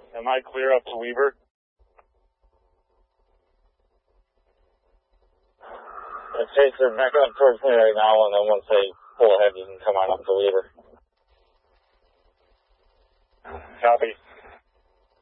Am I clear up to Weaver? Chaser, back up towards me right now, and then once they pull ahead, you can come on up to Weaver. Copy.